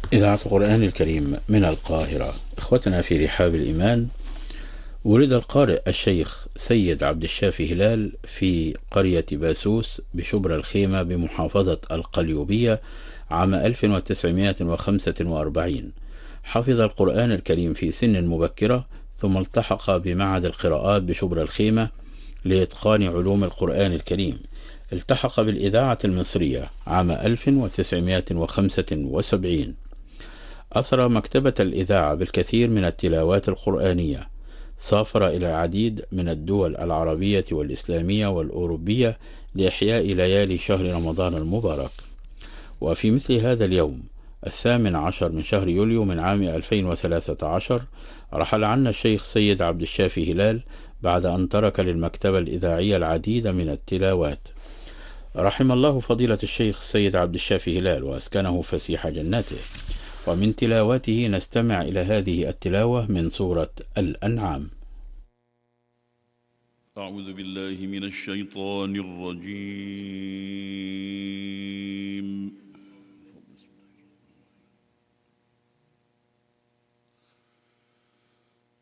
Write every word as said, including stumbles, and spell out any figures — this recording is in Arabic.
إذاعة القرآن الكريم من القاهرة. إخوتنا في رحاب الإيمان، ولد القارئ الشيخ سيد عبد الشافي هلال في قرية باسوس بشبرا الخيمة بمحافظة القليوبية عام ألف وتسعمائة وخمسة وأربعين. حفظ القرآن الكريم في سن مبكرة، ثم التحق بمعهد القراءات بشبرا الخيمة لإتقان علوم القرآن الكريم. التحق بالإذاعة المصرية عام ألف وتسعمائة وخمسة وسبعين. أثر مكتبة الإذاعة بالكثير من التلاوات القرآنية. سافر إلى العديد من الدول العربية والإسلامية والأوروبية لإحياء ليالي شهر رمضان المبارك. وفي مثل هذا اليوم الثامن عشر من شهر يوليو من عام ألفين وثلاثة عشر رحل عنا الشيخ سيد عبد الشافي هلال بعد أن ترك للمكتبة الإذاعية العديد من التلاوات. رحم الله فضيلة الشيخ سيد عبد الشافي هلال وأسكنه فسيح جناته. ومن تلاوته نستمع إلى هذه التلاوة من سورة الأنعام. أعوذ بالله من الشيطان الرجيم.